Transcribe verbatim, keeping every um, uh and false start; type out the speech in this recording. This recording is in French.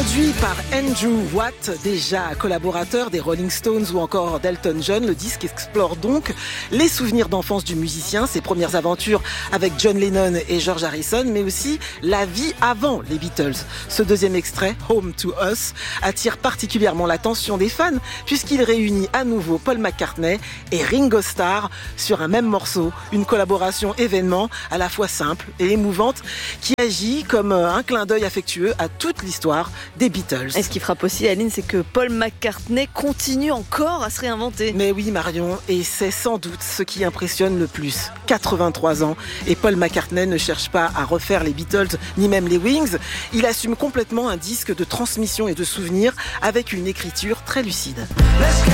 Produit par Andrew Watt, déjà collaborateur des Rolling Stones ou encore d'Elton John, le disque explore donc les souvenirs d'enfance du musicien, ses premières aventures avec John Lennon et George Harrison, mais aussi la vie avant les Beatles. Ce deuxième extrait, Home to Us, attire particulièrement l'attention des fans puisqu'il réunit à nouveau Paul McCartney et Ringo Starr sur un même morceau, une collaboration événement à la fois simple et émouvante qui agit comme un clin d'œil affectueux à toute l'histoire des Beatles. Et ce qui frappe aussi, Aline, c'est que Paul McCartney continue encore à se réinventer. Mais oui, Marion, et c'est sans doute ce qui impressionne le plus. quatre-vingt-trois ans, et Paul McCartney ne cherche pas à refaire les Beatles, ni même les Wings. Il assume complètement un disque de transmission et de souvenirs avec une écriture très lucide. Let's